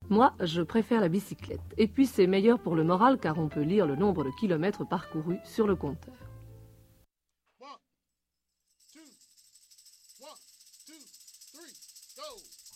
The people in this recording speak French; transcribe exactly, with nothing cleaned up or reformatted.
Moi, je préfère la bicyclette. Et puis c'est meilleur pour le moral car on peut lire le nombre de kilomètres parcourus sur le compteur.